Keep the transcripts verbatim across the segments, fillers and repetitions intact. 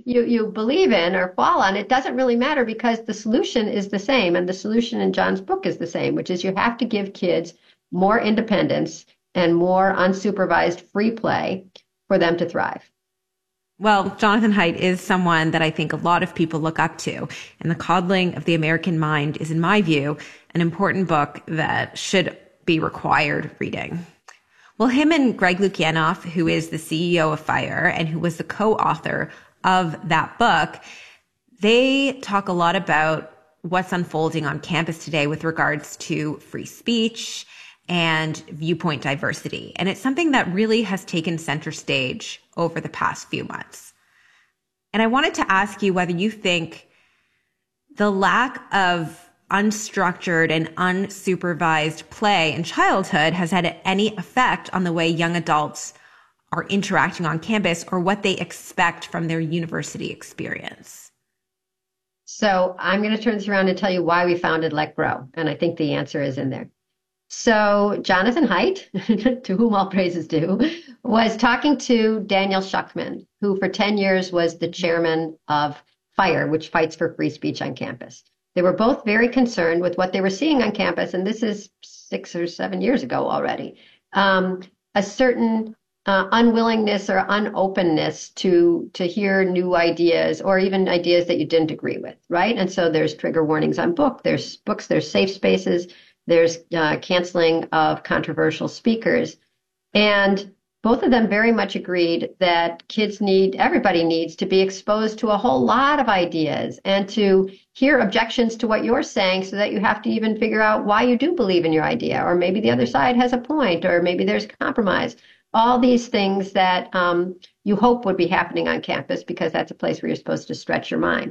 you, you believe in or fall on, it doesn't really matter because the solution is the same. And the solution in John's book is the same, which is you have to give kids more independence and more unsupervised free play for them to thrive. Well, Jonathan Haidt is someone that I think a lot of people look up to. And The Coddling of the American Mind is, in my view, an important book that should be required reading. Well, him and Greg Lukianoff, who is the C E O of FIRE and who was the co-author of that book, they talk a lot about what's unfolding on campus today with regards to free speech and viewpoint diversity. And it's something that really has taken center stage over the past few months. And I wanted to ask you whether you think the lack of unstructured and unsupervised play in childhood has had any effect on the way young adults are interacting on campus or what they expect from their university experience. So I'm going to turn this around and tell you why we founded Let Grow. And I think the answer is in there. So Jonathan Haidt, to whom all praise is due, was talking to Daniel Schuchman, who for ten years was the chairman of FIRE, which fights for free speech on campus. They were both very concerned with what they were seeing on campus, and this is six or seven years ago already, um, a certain uh, unwillingness or unopenness to to hear new ideas or even ideas that you didn't agree with, right? And so there's trigger warnings on book, there's books, there's safe spaces, there's uh, canceling of controversial speakers. And both of them very much agreed that kids need, everybody needs to be exposed to a whole lot of ideas and to hear objections to what you're saying so that you have to even figure out why you do believe in your idea, or maybe the other side has a point, or maybe there's compromise. All these things that um, you hope would be happening on campus because that's a place where you're supposed to stretch your mind.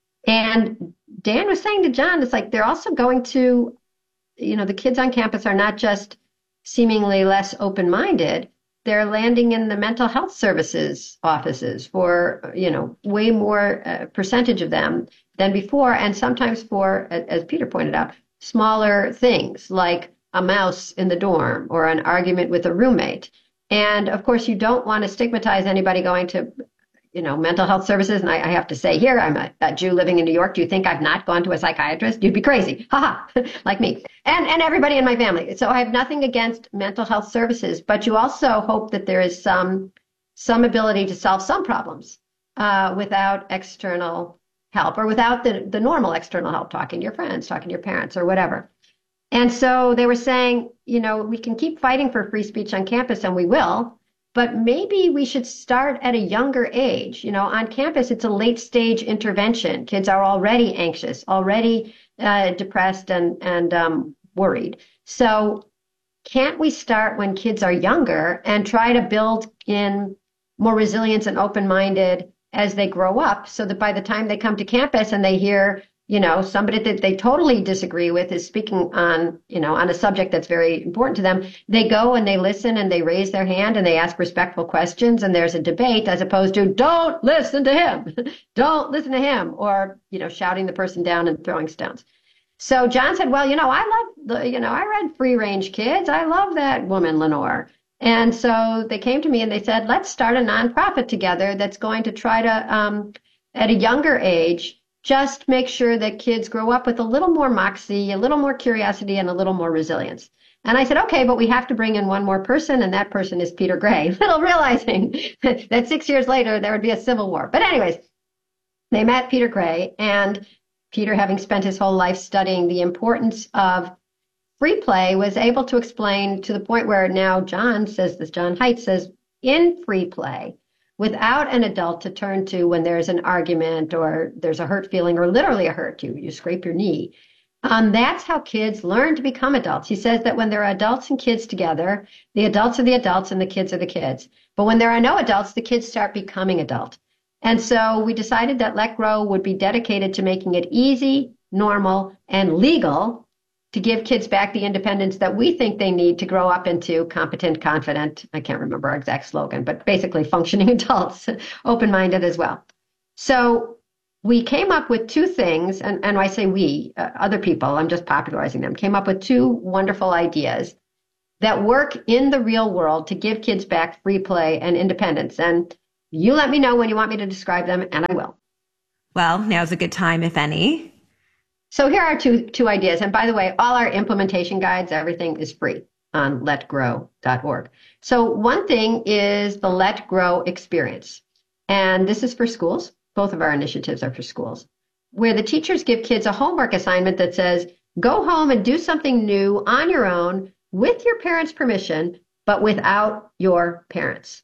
And Dan was saying to John, it's like they're also going to, you know, the kids on campus are not just seemingly less open-minded, they're landing in the mental health services offices for, you know, way more uh, percentage of them than before. And sometimes for, as Peter pointed out, smaller things like a mouse in the dorm or an argument with a roommate. And of course, you don't want to stigmatize anybody going to, you know, mental health services. And I, I have to say here, I'm a, a Jew living in New York. Do you think I've not gone to a psychiatrist? You'd be crazy. Ha ha, like me. And, and everybody in my family. So I have nothing against mental health services, but you also hope that there is some, some ability to solve some problems uh, without external help or without the, the normal external help, talking to your friends, talking to your parents or whatever. And so they were saying, you know, we can keep fighting for free speech on campus and we will, but maybe we should start at a younger age. You know, on campus, it's a late stage intervention. Kids are already anxious, already uh, depressed and, and um, worried. So can't we start when kids are younger and try to build in more resilience and open-minded as they grow up so that by the time they come to campus and they hear, you know, somebody that they totally disagree with is speaking on, you know, on a subject that's very important to them, they go and they listen and they raise their hand and they ask respectful questions and there's a debate as opposed to don't listen to him, don't listen to him, or, you know, shouting the person down and throwing stones. So John said, well, you know, I love the, you know, I read Free Range Kids. I love that woman, Lenore. And so they came to me and they said, let's start a nonprofit together that's going to try to, um, at a younger age, just make sure that kids grow up with a little more moxie, a little more curiosity, and a little more resilience. And I said, okay, but we have to bring in one more person, and that person is Peter Gray, little realizing that six years later there would be a civil war. But anyways, they met Peter Gray, and Peter, having spent his whole life studying the importance of free play, was able to explain to the point where now John says this, John Haidt says, in free play, without an adult to turn to when there's an argument or there's a hurt feeling or literally a hurt, you, you scrape your knee. Um, that's how kids learn to become adults. He says that when there are adults and kids together, the adults are the adults and the kids are the kids. But when there are no adults, the kids start becoming adult. And so we decided that Let Grow would be dedicated to making it easy, normal, and legal to give kids back the independence that we think they need to grow up into competent, confident, I can't remember our exact slogan, but basically functioning adults, open-minded as well. So we came up with two things, and, and I say we, uh, other people, I'm just popularizing them, came up with two wonderful ideas that work in the real world to give kids back free play and independence. And You let me know when you want me to describe them, and I will. Well, now's a good time, if any. So here are two two ideas. And by the way, all our implementation guides, everything is free on let grow dot org. So one thing is the Let Grow experience. And this is for schools. Both of our initiatives are for schools, where the teachers give kids a homework assignment that says, go home and do something new on your own with your parents' permission, but without your parents.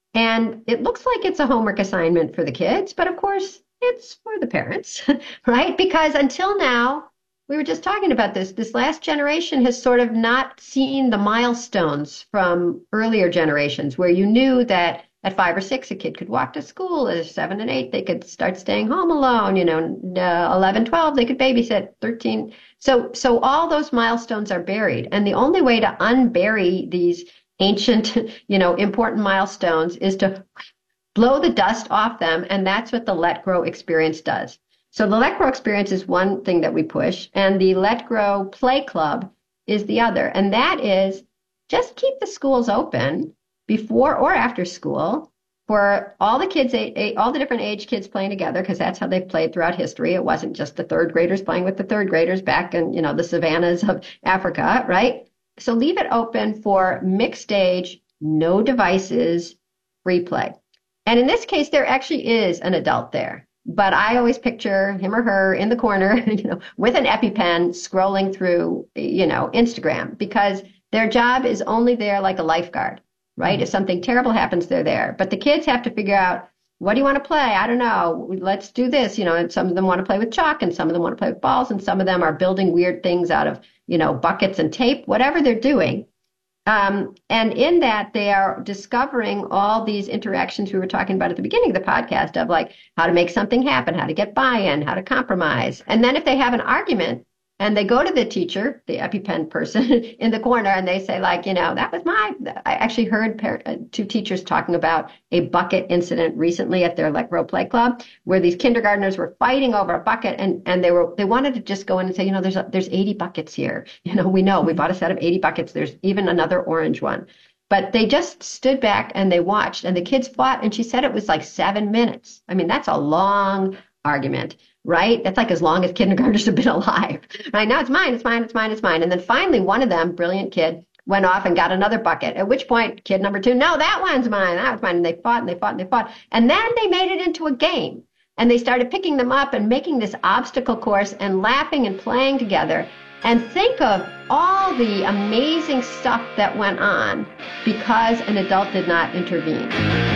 And it looks like it's a homework assignment for the kids, but of course, it's for the parents, right? Because until now, we were just talking about this, this last generation has sort of not seen the milestones from earlier generations where you knew that at five or six, a kid could walk to school. At seven and eight, they could start staying home alone. You know, uh, eleven, twelve, they could babysit. thirteen. So, so all those milestones are buried. And the only way to unbury these ancient, you know, important milestones is to blow the dust off them. And that's what the Let Grow experience does. So the Let Grow experience is one thing that we push. And the Let Grow Play Club is the other. And that is just keep the schools open before or after school for all the kids, all the different age kids playing together, because that's how they've played throughout history. It wasn't just the third graders playing with the third graders back in, you know, the savannas of Africa, right? So leave it open for mixed age, no devices, free play. And in this case, there actually is an adult there. But I always picture him or her in the corner, you know, with an EpiPen scrolling through, you know, Instagram, because their job is only there like a lifeguard. Right? If something terrible happens, they're there. But the kids have to figure out, what do you want to play? I don't know. Let's do this. You know, and some of them want to play with chalk and some of them want to play with balls and some of them are building weird things out of, you know, buckets and tape, whatever they're doing. Um, and in that, they are discovering all these interactions we were talking about at the beginning of the podcast of like how to make something happen, how to get buy-in, how to compromise. And then if they have an argument, and they go to the teacher, the EpiPen person in the corner, and they say, like, you know, that was my, I actually heard par- uh, two teachers talking about a bucket incident recently at their Let Grow Play Club, where these kindergartners were fighting over a bucket, and, and they were, they wanted to just go in and say, you know, there's, a, there's eighty buckets here. You know, we know, we bought a set of eighty buckets. There's even another orange one. But they just stood back and they watched, and the kids fought, and she said it was like seven minutes. I mean, that's a long argument. Right? That's like as long as kindergartners have been alive. Right? Now it's mine, it's mine, it's mine, it's mine. And then finally one of them, brilliant kid, went off and got another bucket. At which point, kid number two, no, that one's mine, that one's mine. And they fought and they fought and they fought. And then they made it into a game. And they started picking them up and making this obstacle course and laughing and playing together. And think of all the amazing stuff that went on because an adult did not intervene.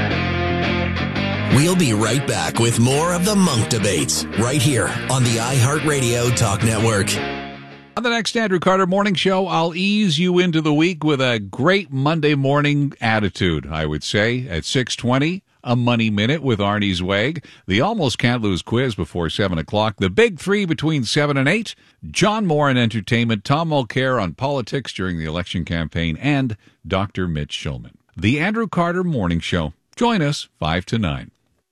We'll be right back with more of the Monk Debates right here on the iHeartRadio Talk Network. On the next Andrew Carter Morning Show, I'll ease you into the week with a great Monday morning attitude, I would say. At six twenty, a Money Minute with Arnie Zweig, the Almost Can't Lose quiz before seven o'clock, the Big Three between seven and eight, John Moore in entertainment, Tom Mulcair on politics during the election campaign, and Doctor Mitch Shulman. The Andrew Carter Morning Show. Join us five to nine.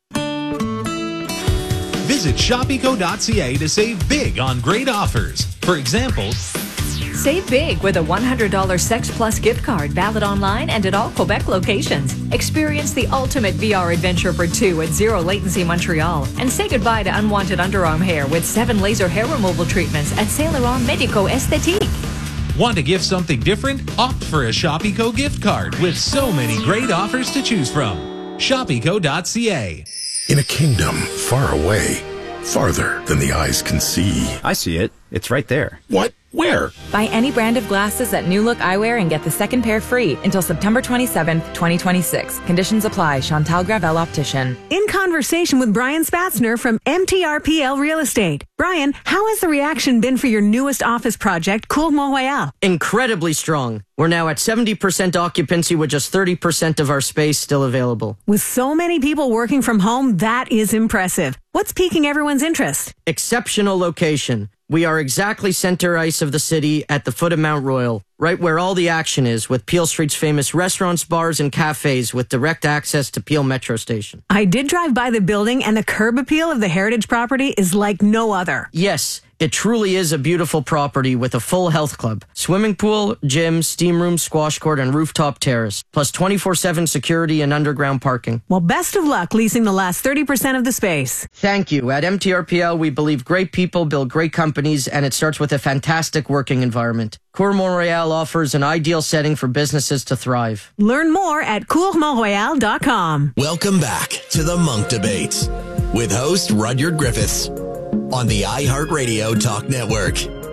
Visit shop eco dot c a to save big on great offers. For example, save big with a one hundred dollars Sex Plus gift card valid online and at all Quebec locations. Experience the ultimate V R adventure for two at Zero Latency Montreal. And say goodbye to unwanted underarm hair with seven laser hair removal treatments at Saint Laurent Medico Esthétique. Want to give something different? Opt for a Shop Eco gift card with so many great offers to choose from. shop eco dot c a. In a kingdom far away, farther than the eyes can see. I see it. It's right there. What? Where? Buy any brand of glasses at New Look Eyewear and get the second pair free until September twenty-seventh, twenty twenty-six. Conditions apply. Chantal Gravel Optician. In conversation with Brian Spatzner from M T R P L Real Estate. Brian, how has the reaction been for your newest office project, Cour Mont-Royal? Incredibly strong. We're now at seventy percent occupancy with just thirty percent of our space still available. With so many people working from home, that is impressive. What's piquing everyone's interest? Exceptional location. We are exactly center ice of the city at the foot of Mount Royal. right where all the action is, with Peel Street's famous restaurants, bars, and cafes with direct access to Peel Metro Station. I did drive by the building, and the curb appeal of the Heritage property is like no other. Yes, it truly is a beautiful property with a full health club, swimming pool, gym, steam room, squash court, and rooftop terrace, plus twenty-four seven security and underground parking. Well, best of luck leasing the last thirty percent of the space. Thank you. At M T R P L, we believe great people build great companies, and it starts with a fantastic working environment. Cour Montreal offers an ideal setting for businesses to thrive. Learn more at cour montreal dot com. Welcome back to the Monk Debates with host Rudyard Griffiths on the iHeartRadio Talk Network.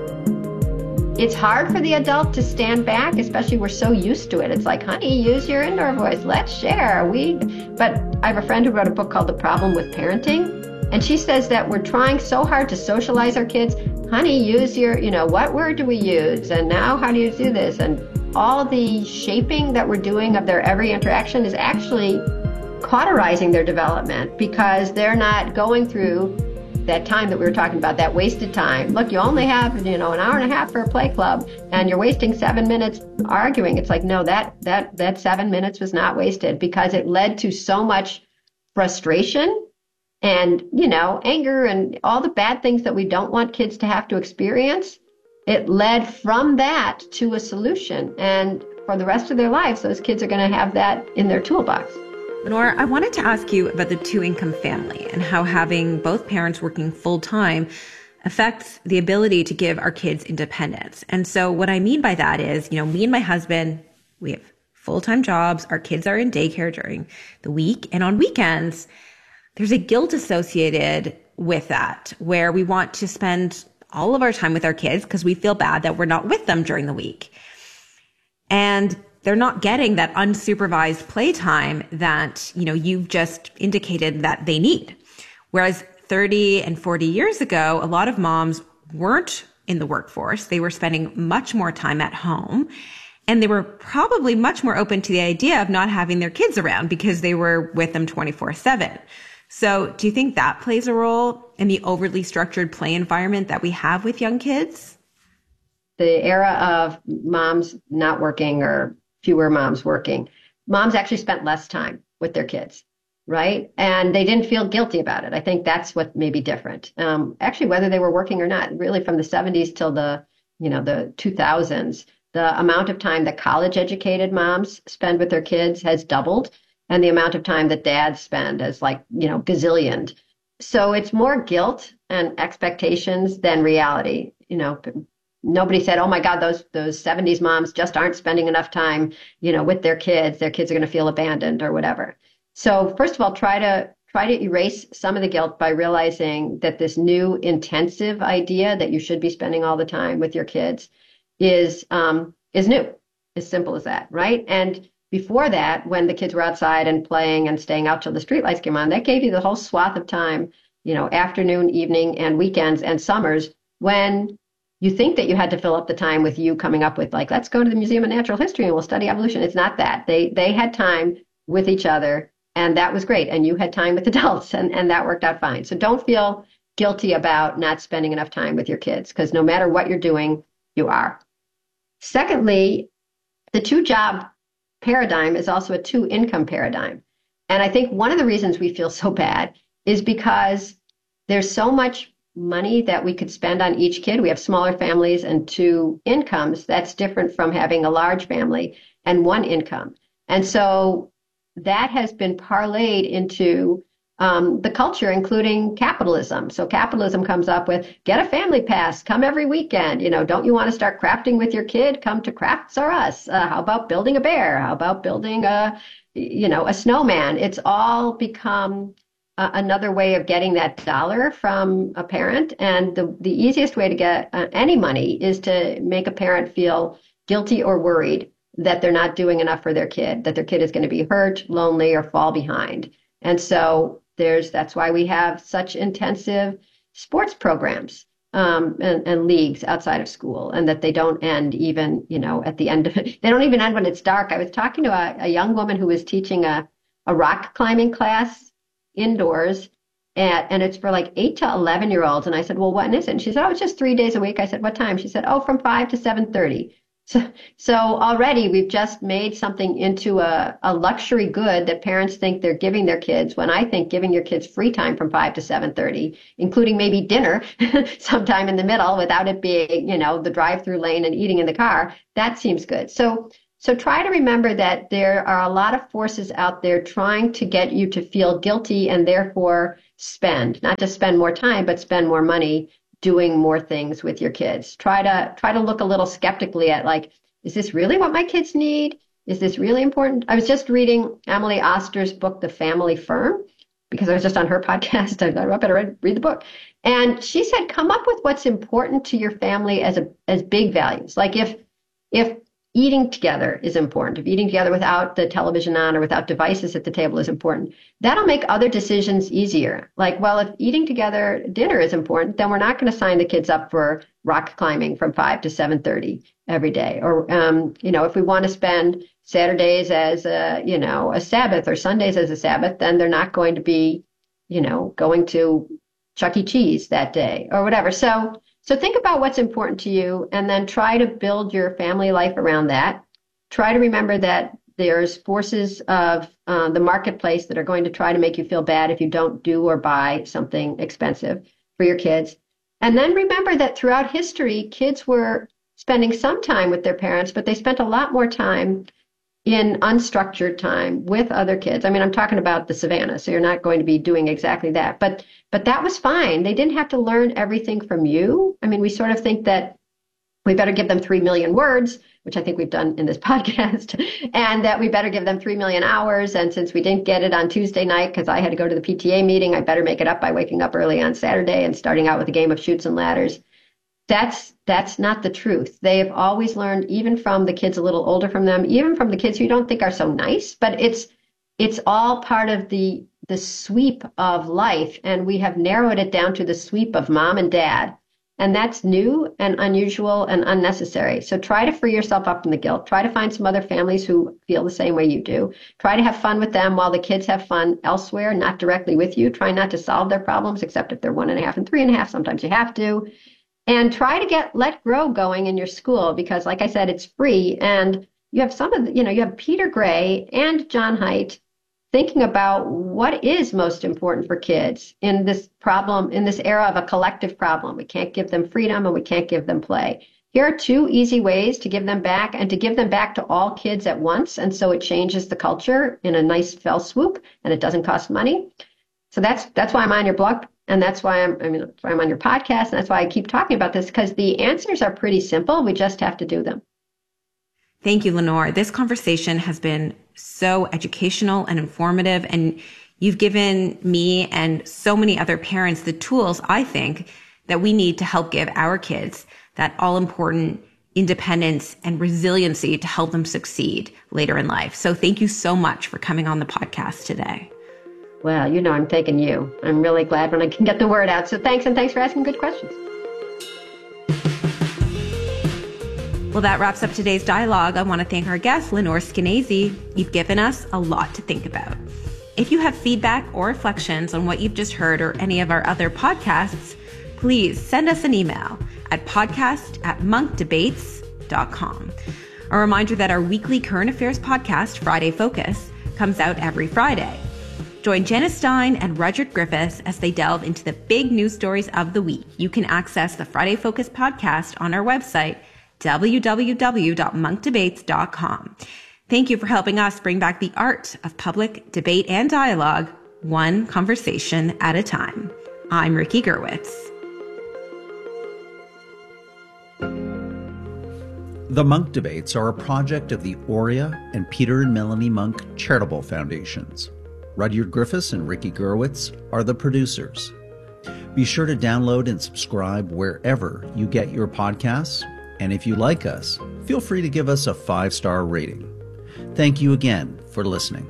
It's hard for the adult to stand back, especially we're so used to it. It's like, honey, use your indoor voice. Let's share. We, but I have a friend who wrote a book called The Problem with Parenting. And she says that we're trying so hard to socialize our kids. Honey, use your, you know, what word do we use? And now how do you do this? And all the shaping that we're doing of their every interaction is actually cauterizing their development because they're not going through that time that we were talking about, that wasted time. Look, you only have, you know, an hour and a half for a play club and you're wasting seven minutes arguing. It's like, no, that, that, that seven minutes was not wasted because it led to so much frustration and, you know, anger and all the bad things that we don't want kids to have to experience. It led from that to a solution. And for the rest of their lives, those kids are going to have that in their toolbox. Lenore, I wanted to ask you about the two-income family and how having both parents working full-time affects the ability to give our kids independence. And so what I mean by that is, you know, me and my husband, we have full-time jobs. Our kids are in daycare during the week. And on weekends, there's a guilt associated with that, where we want to spend all of our time with our kids because we feel bad that we're not with them during the week. And they're not getting that unsupervised playtime that, you know, you've just indicated that they need. Whereas thirty and forty years ago, a lot of moms weren't in the workforce. They were spending much more time at home, and they were probably much more open to the idea of not having their kids around because they were with them twenty-four seven. So do you think that plays a role in the overly structured play environment that we have with young kids? The era of moms not working or fewer moms working, moms actually spent less time with their kids, right? And they didn't feel guilty about it. I think that's what may be different. Um, actually, whether they were working or not, really from the seventies till the, you know, the two thousands, the amount of time that college-educated moms spend with their kids has doubled, and the amount of time that dads spend has like, you know, gazillioned. So it's more guilt and expectations than reality, you know. Nobody said, oh my God, those those seventies moms just aren't spending enough time, you know, with their kids. Their kids are going to feel abandoned or whatever. So first of all, try to try to erase some of the guilt by realizing that this new intensive idea that you should be spending all the time with your kids is um, is new. As simple as that, right? And before that, when the kids were outside and playing and staying out till the streetlights came on, that gave you the whole swath of time, you know, afternoon, evening, and weekends and summers when you think that you had to fill up the time with you coming up with like, let's go to the Museum of Natural History and we'll study evolution. It's not that. They they had time with each other, and that was great. And you had time with adults, and, and that worked out fine. So don't feel guilty about not spending enough time with your kids, because no matter what you're doing, you are. Secondly, the two-job paradigm is also a two-income paradigm. And I think one of the reasons we feel so bad is because there's so much money that we could spend on each kid. We have smaller families and two incomes. That's different from having a large family and one income. And so that has been parlayed into um, the culture, including capitalism. So capitalism comes up with, get a family pass, come every weekend. You know, don't you want to start crafting with your kid? Come to Crafts R Us. Uh, how about building a bear? How about building a, you know, a snowman? It's all become Uh, another way of getting that dollar from a parent. And the, the easiest way to get uh, any money is to make a parent feel guilty or worried that they're not doing enough for their kid, that their kid is going to be hurt, lonely, or fall behind. And so there's that's why we have such intensive sports programs um, and, and leagues outside of school, and that they don't end even, you know, at the end of it. They don't even end when it's dark. I was talking to a, a young woman who was teaching a, a rock climbing class indoors, at, and it's for like eight to eleven year olds. And I said, well, what is it? And she said, oh, it's just three days a week. I said, what time? She said, oh, from five to seven thirty. So, so already we've just made something into a, a luxury good that parents think they're giving their kids, when I think giving your kids free time from five to seven thirty, including maybe dinner sometime in the middle without it being, you know, the drive-through lane and eating in the car, that seems good. So, so try to remember that there are a lot of forces out there trying to get you to feel guilty and therefore spend, not just spend more time, but spend more money doing more things with your kids. Try to try to look a little skeptically at, like, is this really what my kids need? Is this really important? I was just reading Emily Oster's book, The Family Firm, because I was just on her podcast. I thought I better read, read the book. And she said, come up with what's important to your family as a as big values. Like if if eating together is important, if eating together without the television on or without devices at the table is important, that'll make other decisions easier. Like, well, if eating together dinner is important, then we're not going to sign the kids up for rock climbing from five to seven thirty every day. Or, um, you know, if we want to spend Saturdays as a, you know, a Sabbath or Sundays as a Sabbath, then they're not going to be, you know, going to Chuck E. Cheese that day or whatever. So, So think about what's important to you and then try to build your family life around that. Try to remember that there's forces of uh, the marketplace that are going to try to make you feel bad if you don't do or buy something expensive for your kids. And then remember that throughout history, kids were spending some time with their parents, but they spent a lot more time in unstructured time with other kids. I mean, I'm talking about the savannah, so you're not going to be doing exactly that. But but that was fine. They didn't have to learn everything from you. I mean, we sort of think that we better give them three million words, which I think we've done in this podcast, and that we better give them three million hours. And since we didn't get it on Tuesday night because I had to go to the P T A meeting, I better make it up by waking up early on Saturday and starting out with a game of Chutes and Ladders. That's that's not the truth. They have always learned, even from the kids a little older from them, even from the kids who you don't think are so nice, but it's it's all part of the the sweep of life. And we have narrowed it down to the sweep of mom and dad. And that's new and unusual and unnecessary. So try to free yourself up from the guilt. Try to find some other families who feel the same way you do. Try to have fun with them while the kids have fun elsewhere, not directly with you. Try not to solve their problems, except if they're one and a half and three and a half. Sometimes you have to. And try to get Let Grow going in your school because, like I said, it's free. And you have some of the, you know, you have Peter Gray and John Haidt thinking about what is most important for kids in this problem, in this era of a collective problem. We can't give them freedom and we can't give them play. Here are two easy ways to give them back and to give them back to all kids at once. And so it changes the culture in a nice fell swoop and it doesn't cost money. So that's that's why I'm on your blog. And that's why I'm, I mean, that's why I'm on your podcast. And that's why I keep talking about this, because the answers are pretty simple. We just have to do them. Thank you, Lenore. This conversation has been so educational and informative. And you've given me and so many other parents the tools, I think, that we need to help give our kids that all important independence and resiliency to help them succeed later in life. So thank you so much for coming on the podcast today. Well, you know, I'm thanking you. I'm really glad when I can get the word out. So thanks, and thanks for asking good questions. Well, that wraps up today's dialogue. I want to thank our guest, Lenore Skenazy. You've given us a lot to think about. If you have feedback or reflections on what you've just heard or any of our other podcasts, please send us an email at podcast at monk debates dot com. A reminder that our weekly current affairs podcast, Friday Focus, comes out every Friday. Join Janice Stein and Rudyard Griffiths as they delve into the big news stories of the week. You can access the Friday Focus podcast on our website, w w w dot monk debates dot com. Thank you for helping us bring back the art of public debate and dialogue, one conversation at a time. I'm Ricky Gerwitz. The Monk Debates are a project of the Aurea and Peter and Melanie Monk Charitable Foundations. Rudyard Griffiths and Ricky Gerwitz are the producers. Be sure to download and subscribe wherever you get your podcasts. And if you like us, feel free to give us a five-star rating. Thank you again for listening.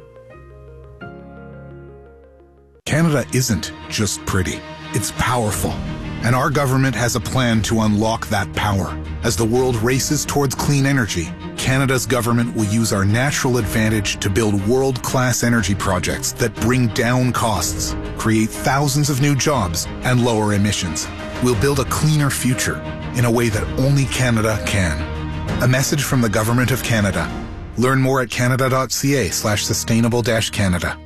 Canada isn't just pretty, it's powerful. And our government has a plan to unlock that power. As the world races towards clean energy, Canada's government will use our natural advantage to build world-class energy projects that bring down costs, create thousands of new jobs, and lower emissions. We'll build a cleaner future in a way that only Canada can. A message from the Government of Canada. Learn more at canada.ca slash sustainable dash Canada.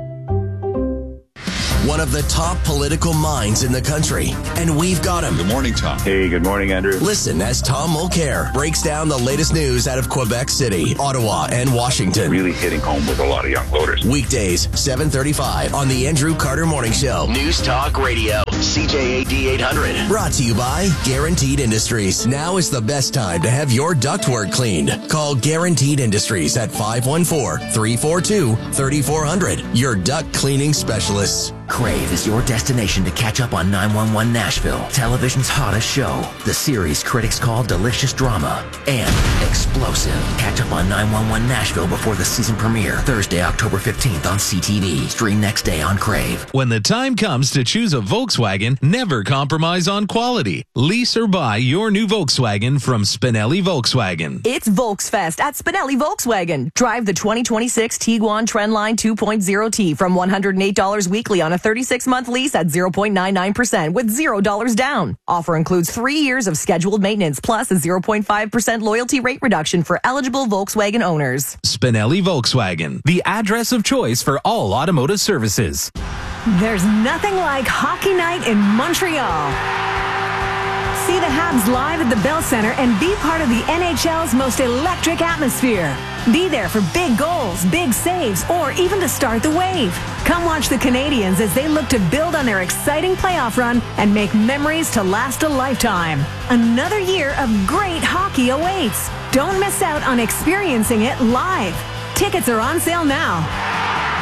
One of the top political minds in the country, and we've got him. Good morning, Tom. Hey, good morning, Andrew. Listen as Tom Mulcair breaks down the latest news out of Quebec City, Ottawa, and Washington. Really hitting home with a lot of young voters. Weekdays, seven thirty-five on the Andrew Carter Morning Show. News Talk Radio, C J A D eight hundred. Brought to you by Guaranteed Industries. Now is the best time to have your ductwork cleaned. Call Guaranteed Industries at five one four, three four two, three four zero zero. Your duct cleaning specialists. Crave is your destination to catch up on nine one one Nashville, television's hottest show. The series critics call delicious drama and explosive. Catch up on nine one one Nashville before the season premiere, Thursday, October fifteenth on C T V. Stream next day on Crave. When the time comes to choose a Volkswagen, never compromise on quality. Lease or buy your new Volkswagen from Spinelli Volkswagen. It's Volksfest at Spinelli Volkswagen. Drive the twenty twenty-six Tiguan Trendline two point oh T from one hundred eight dollars weekly on a thirty-six month lease at zero point nine nine percent with zero dollars down. Offer includes three years of scheduled maintenance plus a zero point five percent loyalty rate reduction for eligible Volkswagen owners. Spinelli Volkswagen, the address of choice for all automotive services. There's nothing like hockey night in Montreal. See the Habs live at the Bell Center and be part of the N H L's most electric atmosphere. Be there for big goals, big saves, or even to start the wave. Come watch the Canadians as they look to build on their exciting playoff run and make memories to last a lifetime. Another year of great hockey awaits. Don't miss out on experiencing it live. Tickets are on sale now.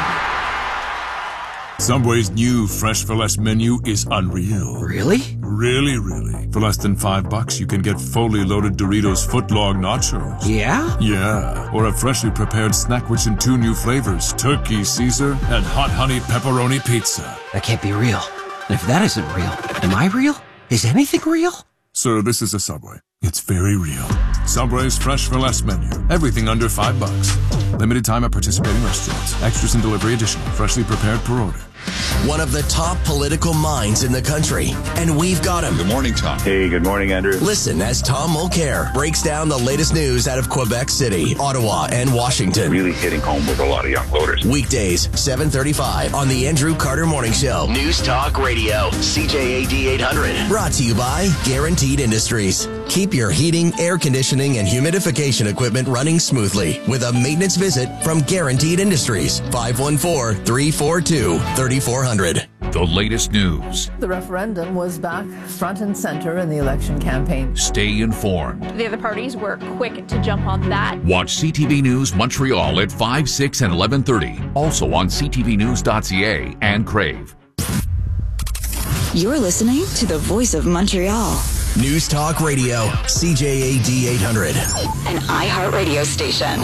Subway's new Fresh for Less menu is unreal. Really? Really, really. For less than five bucks, you can get fully loaded Doritos footlong nachos. Yeah? Yeah. Or a freshly prepared snack which in two new flavors, Turkey Caesar and Hot Honey Pepperoni Pizza. That can't be real. And if that isn't real, am I real? Is anything real? Sir, this is a Subway. It's very real. Subway's Fresh for Less menu. Everything under five bucks. Limited time at participating restaurants. Extras and delivery additional. Freshly prepared per order. One of the top political minds in the country, and we've got him. Good morning, Tom. Hey, good morning, Andrew. Listen as Tom Mulcair breaks down the latest news out of Quebec City, Ottawa, and Washington. Really hitting home with a lot of young voters. Weekdays, seven thirty-five on the Andrew Carter Morning Show. News Talk Radio, C J A D eight hundred. Brought to you by Guaranteed Industries. Keep your heating, air conditioning, and humidification equipment running smoothly with a maintenance visit from Guaranteed Industries. five one four, three four two, three four zero zero. The latest news. The referendum was back front and center in the election campaign. Stay informed. The other parties were quick to jump on that. Watch C T V News Montreal at five, six, and eleven thirty. Also on c t v news dot c a and Crave. You're listening to the Voice of Montreal. News Talk Radio, C J A D eight hundred. An iHeartRadio station.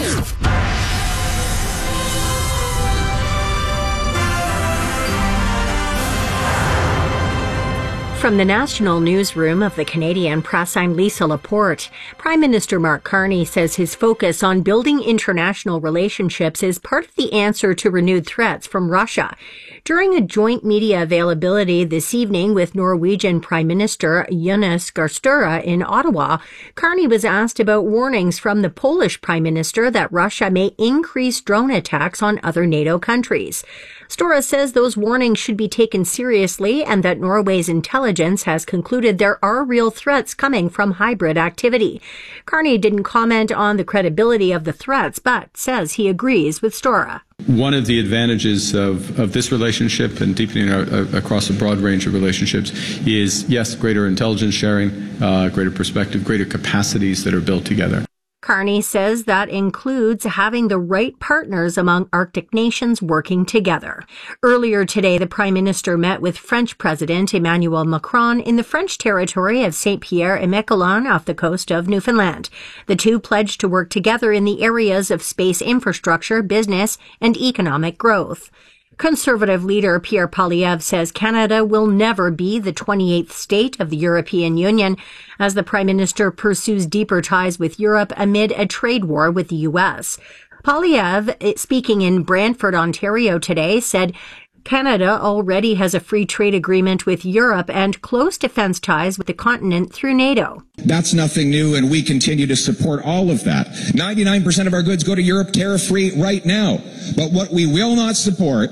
From the national newsroom of the Canadian Press, I'm Lisa Laporte. Prime Minister Mark Carney says his focus on building international relationships is part of the answer to renewed threats from Russia. During a joint media availability this evening with Norwegian Prime Minister Jonas Gahr Støre in Ottawa, Carney was asked about warnings from the Polish Prime Minister that Russia may increase drone attacks on other NATO countries. Støre says those warnings should be taken seriously and that Norway's intelligence has concluded there are real threats coming from hybrid activity. Carney didn't comment on the credibility of the threats, but says he agrees with Støre. One of the advantages of, of this relationship and deepening our, uh, across a broad range of relationships is, yes, greater intelligence sharing, uh, greater perspective, greater capacities that are built together. Carney says that includes having the right partners among Arctic nations working together. Earlier today, the Prime Minister met with French President Emmanuel Macron in the French territory of Saint-Pierre-et-Miquelon off the coast of Newfoundland. The two pledged to work together in the areas of space infrastructure, business, and economic growth. Conservative leader Pierre Poilievre says Canada will never be the twenty-eighth state of the European Union as the Prime Minister pursues deeper ties with Europe amid a trade war with the U S. Poilievre, speaking in Brantford, Ontario today, said Canada already has a free trade agreement with Europe and close defense ties with the continent through NATO. That's nothing new, and we continue to support all of that. ninety-nine percent of our goods go to Europe tariff-free right now. But what we will not support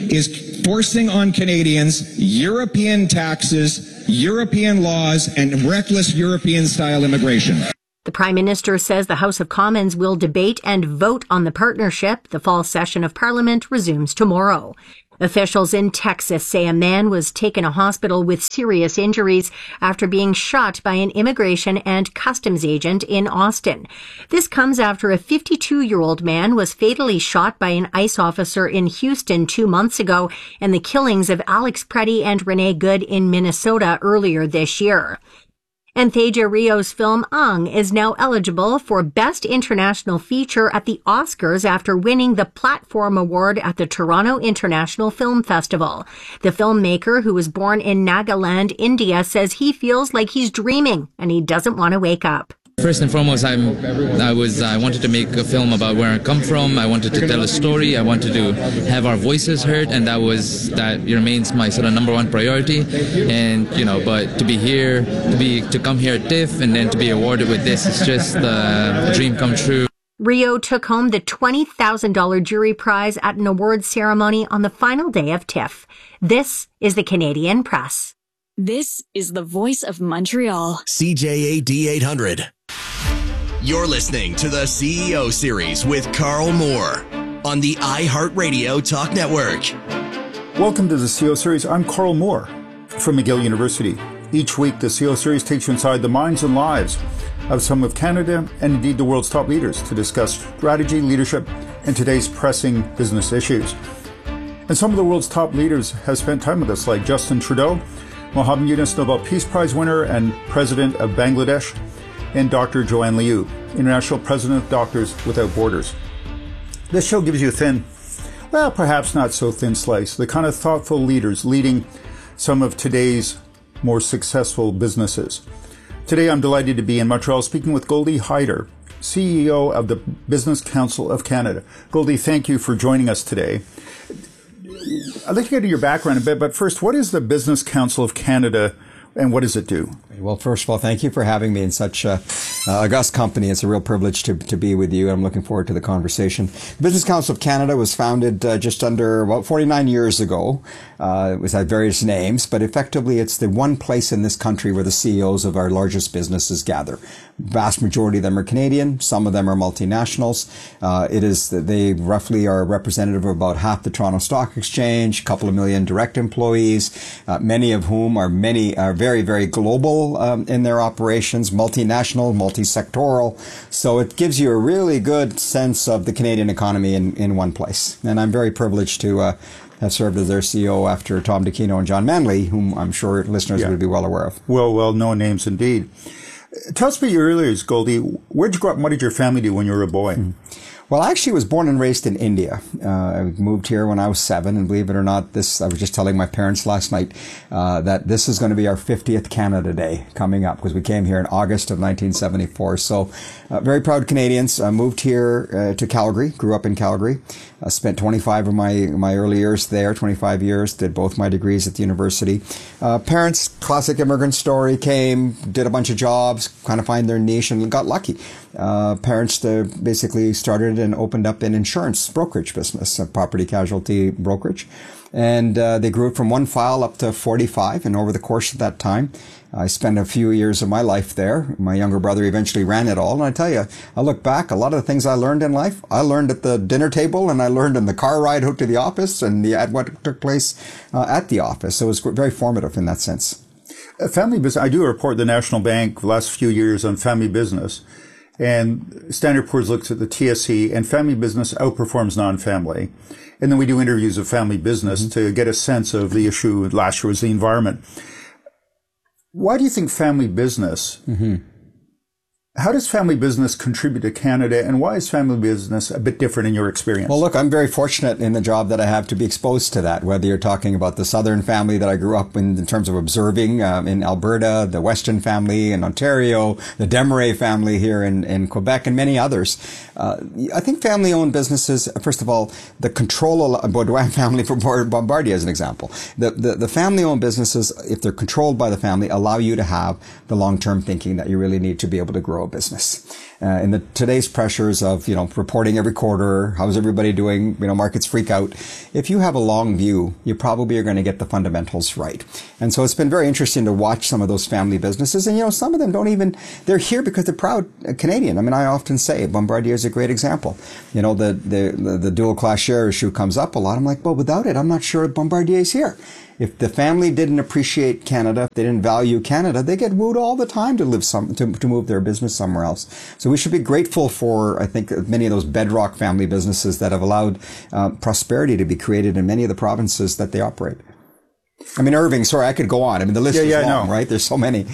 is forcing on Canadians European taxes, European laws, and reckless European-style immigration. The Prime Minister says the House of Commons will debate and vote on the partnership. The fall session of Parliament resumes tomorrow. Officials in Texas say a man was taken to hospital with serious injuries after being shot by an immigration and customs agent in Austin. This comes after a fifty-two-year-old man was fatally shot by an ICE officer in Houston two months ago, and the killings of Alex Preddy and Renee Good in Minnesota earlier this year. And Thaja Rio's film Ang is now eligible for Best International Feature at the Oscars after winning the Platform Award at the Toronto International Film Festival. The filmmaker, who was born in Nagaland, India, says he feels like he's dreaming and he doesn't want to wake up. First and foremost, I'm, I was, I wanted to make a film about where I come from. I wanted to tell a story. I wanted to have our voices heard, and that was, that remains my sort of number one priority. And, you know, but to be here, to be, to come here at TIFF and then to be awarded with this, is just uh, a dream come true. Rio took home the twenty thousand dollars jury prize at an awards ceremony on the final day of TIFF. This is the Canadian Press. This is the voice of Montreal. C J A D eight hundred. You're listening to the C E O Series with Carl Moore on the iHeartRadio Talk Network. Welcome to the C E O Series. I'm Carl Moore from McGill University. Each week, the C E O Series takes you inside the minds and lives of some of Canada and indeed the world's top leaders to discuss strategy, leadership, and today's pressing business issues. And some of the world's top leaders have spent time with us, like Justin Trudeau, Mohammed Yunus, Nobel Peace Prize winner and President of Bangladesh, and Doctor Joanne Liu, International President of Doctors Without Borders. This show gives you a thin, well, perhaps not so thin slice, the kind of thoughtful leaders leading some of today's more successful businesses. Today, I'm delighted to be in Montreal speaking with Goldie Hyder, C E O of the Business Council of Canada. Goldie, thank you for joining us today. I'd like to get into your background a bit, but first, what is the Business Council of Canada and what does it do? Well, first of all, thank you for having me in such a uh, august company. It's a real privilege to, to be with you. I'm looking forward to the conversation. The Business Council of Canada was founded uh, just under, about forty-nine years ago. Uh, it was had various names, but effectively it's the one place in this country where the C E Os of our largest businesses gather. Vast majority of them are Canadian. Some of them are multinationals. Uh, it is, they roughly are representative of about half the Toronto Stock Exchange, a couple of million direct employees, uh, many of whom are many, are very, very global um, in their operations, multinational, multi-sectoral. So it gives you a really good sense of the Canadian economy in, in one place. And I'm very privileged to uh, have served as their C E O after Tom DeCino and John Manley, whom I'm sure listeners yeah. would be well aware of. Well, well known names indeed. Tell us about your early years, Goldie. Where'd you grow up and what did your family do when you were a boy? Mm-hmm. Well, I actually was born and raised in India. Uh, I moved here when I was seven, and believe it or not, this, I was just telling my parents last night, uh, that this is going to be our fiftieth Canada Day coming up, because we came here in August of nineteen seventy-four. So, uh, very proud Canadians. I moved here, uh, to Calgary, grew up in Calgary. I spent twenty-five of my, my early years there, twenty-five years, did both my degrees at the university. Uh, parents, classic immigrant story, came, did a bunch of jobs, kind of find their niche, and got lucky. Uh, parents uh, basically started and opened up an insurance brokerage business, a property casualty brokerage. And uh, they grew it from one file up to forty-five. And over the course of that time, I spent a few years of my life there. My younger brother eventually ran it all. And I tell you, I look back, a lot of the things I learned in life, I learned at the dinner table and I learned in the car ride out to the office and the, at what took place uh, at the office. So it was very formative in that sense. Uh, family business, I do report the National Bank the last few years on family business. And Standard and Poor's looks at the T S E, and family business outperforms non-family. And then we do interviews of family business mm-hmm. to get a sense of the issue. Last year was the environment. Why do you think family business mm-hmm. How does family business contribute to Canada, and why is family business a bit different in your experience? Well, look, I'm very fortunate in the job that I have to be exposed to that, whether you're talking about the Southern family that I grew up in in terms of observing um, in Alberta, the Weston family in Ontario, the Desmarais family here in, in Quebec, and many others. Uh, I think family-owned businesses, first of all, the control of Baudouin family for Bombardier as an example. The, the, the family-owned businesses, if they're controlled by the family, allow you to have the long-term thinking that you really need to be able to grow a business. Uh, in the today's pressures of, you know, reporting every quarter, how's everybody doing, you know, markets freak out. If you have a long view, you probably are going to get the fundamentals right. And so it's been very interesting to watch some of those family businesses. And, you know, some of them don't even, they're here because they're proud Canadian. I mean, I often say Bombardier is a great example. You know, the, the, the, the dual class share issue comes up a lot. I'm like, well, without it, I'm not sure Bombardier is here. If the family didn't appreciate Canada, if they didn't value Canada, they get wooed all the time to live some, to, to move their business somewhere else. So we should be grateful for, I think, many of those bedrock family businesses that have allowed uh, prosperity to be created in many of the provinces that they operate. I mean, Irving, sorry, I could go on. I mean, the list yeah, is yeah, long, no. right? There's so many.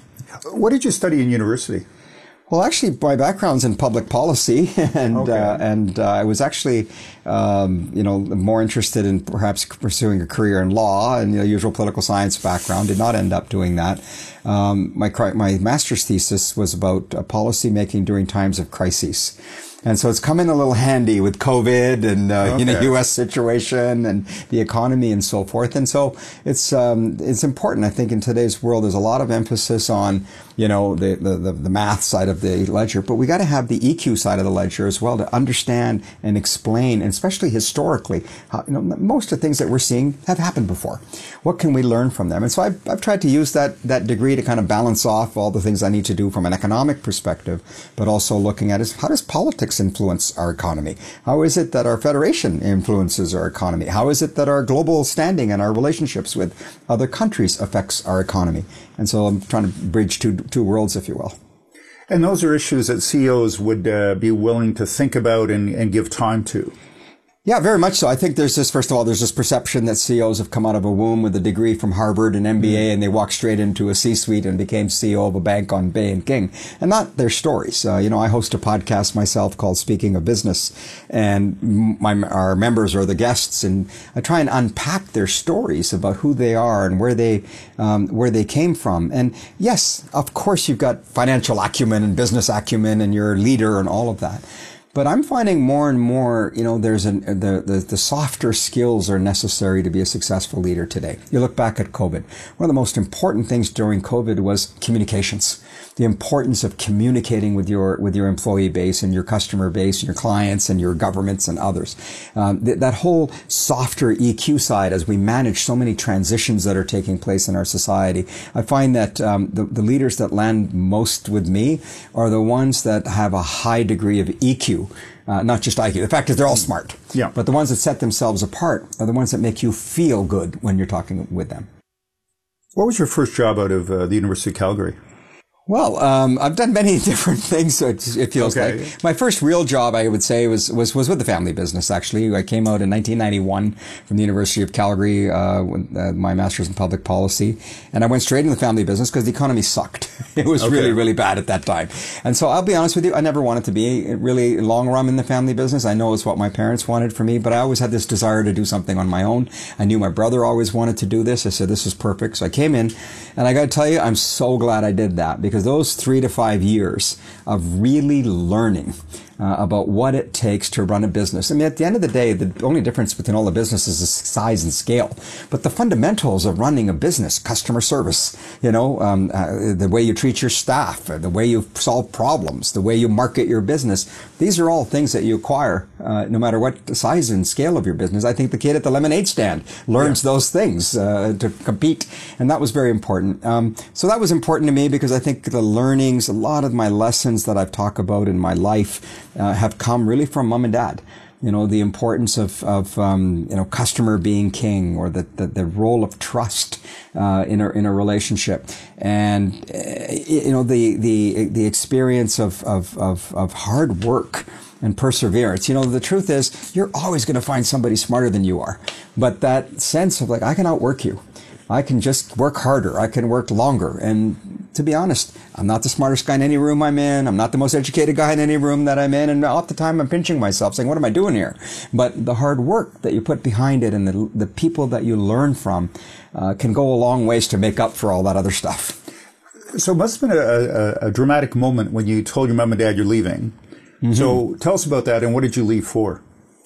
What did you study in university? Well, actually, my background's in public policy, and okay. uh, and uh, I was actually, um, you know, more interested in perhaps pursuing a career in law and, you know, usual political science background. Did not end up doing that. Um, my my master's thesis was about uh, policy making during times of crises. And so it's come in a little handy with COVID and, uh, okay. you know, U S situation and the economy and so forth. And so it's, um, it's important. I think in today's world, there's a lot of emphasis on, you know, the, the, the math side of the ledger, but we got to have the E Q side of the ledger as well to understand and explain, and especially historically, how, you know, most of the things that we're seeing have happened before. What can we learn from them? And so I've, I've tried to use that, that degree to kind of balance off all the things I need to do from an economic perspective, but also looking at is how does politics influence our economy? How is it that our federation influences our economy? How is it that our global standing and our relationships with other countries affects our economy? And so I'm trying to bridge two, two worlds, if you will. And those are issues that C E Os would uh, be willing to think about and, and give time to. Yeah, very much so. I think there's this, first of all, there's this perception that C E Os have come out of a womb with a degree from Harvard and M B A, mm. and they walked straight into a C-suite and became C E O of a bank on Bay and King. And not their stories. Uh, you know, I host a podcast myself called Speaking of Business, and my, our members are the guests, and I try and unpack their stories about who they are and where they, um, where they came from. And yes, of course, you've got financial acumen and business acumen, and you're a leader and all of that. But I'm finding more and more, you know, there's an, the, the, the softer skills are necessary to be a successful leader today. You look back at COVID. One of the most important things during COVID was communications. The importance of communicating with your, with your employee base and your customer base and your clients and your governments and others. Um, th- that whole softer E Q side as we manage so many transitions that are taking place in our society. I find that, um, the, the leaders that land most with me are the ones that have a high degree of E Q. Uh, not just I Q. The fact is they're all smart. Yeah. But the ones that set themselves apart are the ones that make you feel good when you're talking with them. What was your first job out of uh, the University of Calgary? Well, um, I've done many different things, so it, it feels okay. like. My first real job, I would say, was, was, was with the family business, actually. I came out in nineteen ninety-one from the University of Calgary, uh, with uh, my master's in public policy. And I went straight into the family business because the economy sucked. It was okay. really, really bad at that time. And so I'll be honest with you, I never wanted to be really long run in the family business. I know it's what my parents wanted for me, but I always had this desire to do something on my own. I knew my brother always wanted to do this. I said, this is perfect. So I came in, and I got to tell you, I'm so glad I did that, because those three to five years of really learning uh, about what it takes to run a business. I mean, at the end of the day, the only difference between all the businesses is size and scale. But the fundamentals of running a business, customer service, you know, um, uh, the way you treat your staff, the way you solve problems, the way you market your business, these are all things that you acquire uh, no matter what the size and scale of your business. I think the kid at the lemonade stand learns yeah. those things uh, to compete, and that was very important. Um, so that was important to me because I think the learnings, a lot of my lessons that I've talked about in my life uh, have come really from mom and dad. You know, the importance of, of um, you know, customer being king, or the, the, the role of trust uh, in a in a relationship, and uh, you know, the the the experience of of of, of hard work and perseverance. You know, the truth is, you're always going to find somebody smarter than you are, but that sense of like, I can outwork you. I can just work harder. I can work longer. And to be honest, I'm not the smartest guy in any room I'm in. I'm not the most educated guy in any room that I'm in. And all the time I'm pinching myself saying, what am I doing here? But the hard work that you put behind it and the, the people that you learn from uh, can go a long ways to make up for all that other stuff. So it must have been a, a, a dramatic moment when you told your mom and dad you're leaving. Mm-hmm. So tell us about that, and what did you leave for?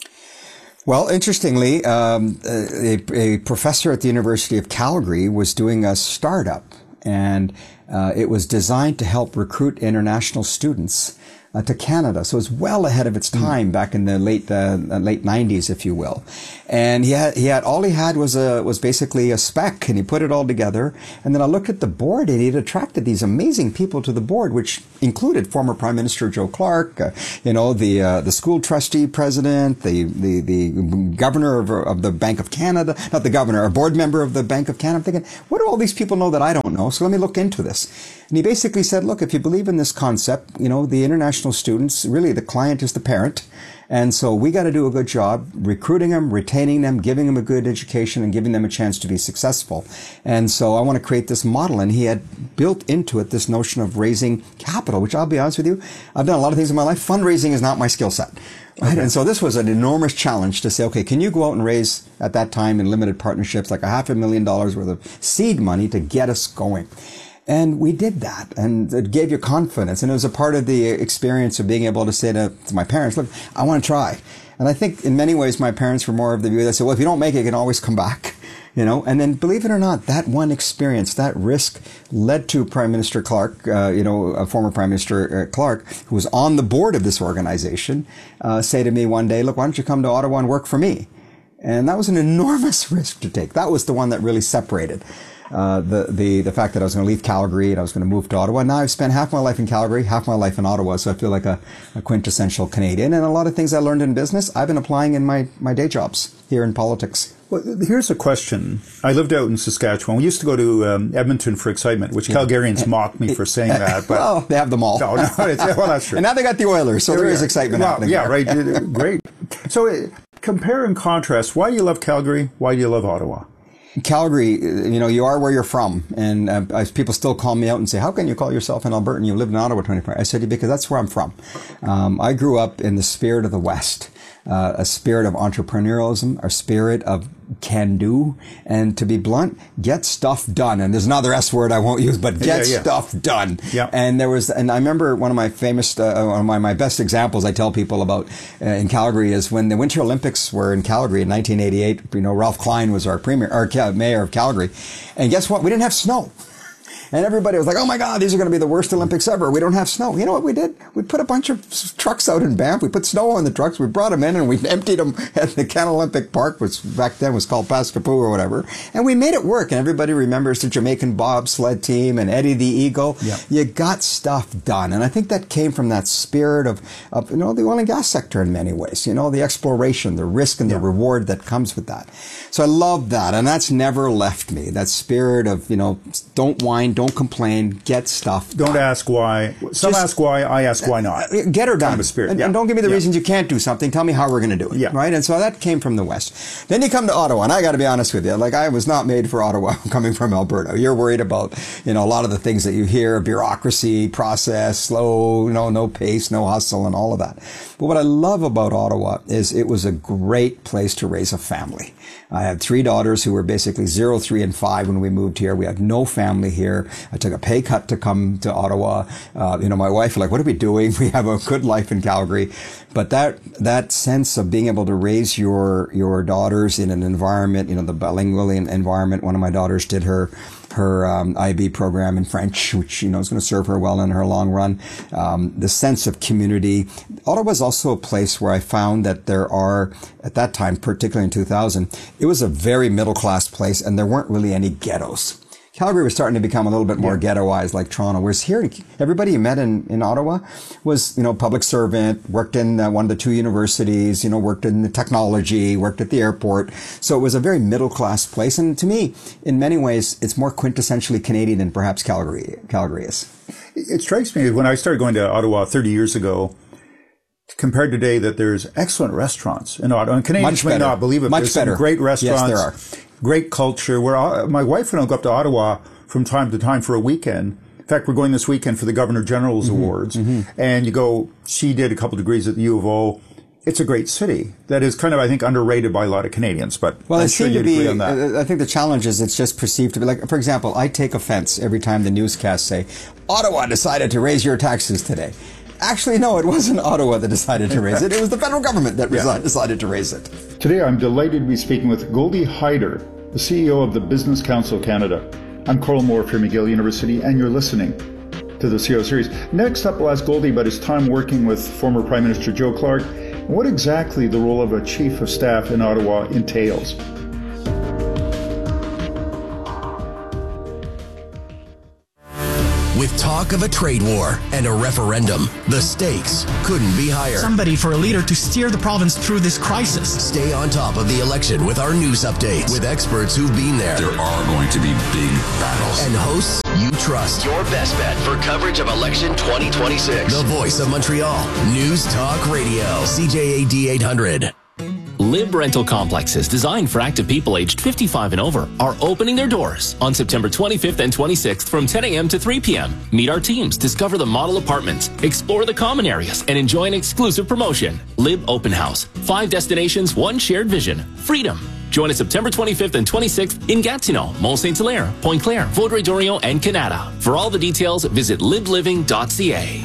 Well, interestingly, um, a, a professor at the University of Calgary was doing a startup, and uh, it was designed to help recruit international students uh, to Canada. So it was well ahead of its time mm. back in the late uh, late nineties, if you will. And he had he had all he had was a was basically a spec, and he put it all together. And then I looked at the board, and he'd attracted these amazing people to the board, which included former Prime Minister Joe Clark, uh, you know, the uh, the school trustee president, the the the governor of, of the Bank of Canada, not the governor, a board member of the Bank of Canada. I'm thinking, what do all these people know that I don't know? So let me look into this. And he basically said, look, if you believe in this concept, you know, the international students, really the client is the parent. And so we got to do a good job recruiting them, retaining them, giving them a good education, and giving them a chance to be successful. And so I want to create this model. And he had built into it this notion of raising capital, which I'll be honest with you, I've done a lot of things in my life. Fundraising is not my skill set. Right? Okay. And so this was an enormous challenge to say, okay, can you go out and raise, at that time in limited partnerships, like a half a million dollars worth of seed money to get us going? And we did that, and it gave you confidence. And it was a part of the experience of being able to say to, to my parents, look, I want to try. And I think in many ways, my parents were more of the view that said, well, if you don't make it, you can always come back. You know, and then believe it or not, that one experience, that risk led to Prime Minister Clark, uh, you know, a former Prime Minister uh, Clark, who was on the board of this organization, uh, say to me one day, look, why don't you come to Ottawa and work for me? And that was an enormous risk to take. That was the one that really separated. Uh, the, the, the fact that I was going to leave Calgary and I was going to move to Ottawa. Now I've spent half my life in Calgary, half my life in Ottawa, so I feel like a, a quintessential Canadian. And a lot of things I learned in business, I've been applying in my, my day jobs here in politics. Well, here's a question. I lived out in Saskatchewan. We used to go to um, Edmonton for excitement, which Calgarians mock me for saying that. But well, they have them all. No, no, it's, well, that's true. And now they got the Oilers, so there, there is excitement well, happening Yeah, there. right. Great. So uh, compare and contrast. Why do you love Calgary? Why do you love Ottawa? Calgary, you know, you are where you're from. And uh, people still call me out and say, how can you call yourself an Albertan? You lived in Ottawa twenty-four. I said, because that's where I'm from. Um, I grew up in the spirit of the West, uh, a spirit of entrepreneurialism, a spirit of can do. And to be blunt, get stuff done. And there's another S word I won't use, but get yeah, yeah. stuff done. Yeah. And there was, and I remember one of my famous, uh, one of my, my best examples I tell people about uh, in Calgary is when the Winter Olympics were in Calgary in nineteen eighty-eight, you know, Ralph Klein was our premier, our mayor of Calgary. And guess what? We didn't have snow. And everybody was like, oh my God, these are going to be the worst Olympics ever. We don't have snow. You know what we did? We put a bunch of trucks out in Banff. We put snow on the trucks. We brought them in and we emptied them at the Can Olympic Park, which back then was called Pascapoo or whatever. And we made it work. And everybody remembers the Jamaican bobsled team and Eddie the Eagle. Yeah. You got stuff done. And I think that came from that spirit of, of, you know, the oil and gas sector in many ways. You know, the exploration, the risk and yeah. the reward that comes with that. So I love that. And that's never left me. That spirit of, you know, don't whine, don't complain, get stuff done. Don't ask why. Some Just, ask why, I ask why not. Get her done. Kind of a spirit. And, yeah. and don't give me the yeah. reasons you can't do something. Tell me how we're going to do it. Yeah. Right? And so that came from the West. Then you come to Ottawa, and I got to be honest with you. Like, I was not made for Ottawa coming from Alberta. You're worried about, you know, a lot of the things that you hear, bureaucracy, process, slow, you know, no pace, no hustle, and all of that. But what I love about Ottawa is it was a great place to raise a family. I had three daughters who were basically zero, three, and five when we moved here. We had no family here. I took a pay cut to come to Ottawa. Uh, you know, my wife was like, what are we doing? We have a good life in Calgary. But that, that sense of being able to raise your, your daughters in an environment, you know, the bilingual environment. One of my daughters did her, her, um, I B program in French, which, you know, is going to serve her well in her long run. Um, the sense of community. Ottawa is also a place where I found that there are, at that time, particularly in two thousand, it was a very middle class place and there weren't really any ghettos. Calgary was starting to become a little bit more yeah. ghettoized like Toronto. Whereas here, everybody you met in, in Ottawa was, you know, public servant, worked in uh, one of the two universities, you know, worked in the technology, worked at the airport. So it was a very middle class place. And to me, in many ways, it's more quintessentially Canadian than perhaps Calgary, Calgary is. It strikes me when I started going to Ottawa thirty years ago, compared today, that there's excellent restaurants in Ottawa. And Canadians may not believe it. Much there's better. Some great restaurants. Yes, there are. Great culture. Where uh, my wife and I go up to Ottawa from time to time for a weekend, In fact, we're going this weekend for the Governor General's mm-hmm. Awards. Mm-hmm. And you go, she did a couple degrees at the U of O. It's a great city that is kind of, I think, underrated by a lot of Canadians, but well, I'm it sure seemed you'd to be, agree on that. I think the challenge is it's just perceived to be like, for example, I take offense every time the newscasts say, Ottawa decided to raise your taxes today. Actually, no, it wasn't Ottawa that decided to raise it. It was the federal government that yeah. decided to raise it. Today, I'm delighted to be speaking with Goldie Hyder, the C E O of the Business Council of Canada. I'm Carl Moore from McGill University, and you're listening to the C E O Series. Next up, we'll ask Goldie about his time working with former Prime Minister Joe Clark, and what exactly the role of a chief of staff in Ottawa entails. With talk of a trade war and a referendum, the stakes couldn't be higher. Somebody for a leader to steer the province through this crisis. Stay on top of the election with our news updates with experts who've been there. There are going to be big battles. And hosts you trust. Your best bet for coverage of election twenty twenty-six. The Voice of Montreal. News Talk Radio. C J A D eight hundred. Lib Rental Complexes, designed for active people aged fifty-five and over, are opening their doors on September twenty-fifth and twenty-sixth from ten a.m. to three p.m. Meet our teams, discover the model apartments, explore the common areas, and enjoy an exclusive promotion. Lib Open House. Five destinations, one shared vision. Freedom. Join us September twenty-fifth and twenty-sixth in Gatineau, Mont Saint Hilaire, Pointe Claire, Vaudreuil-Dorion, and Canada. For all the details, visit lib living dot c a.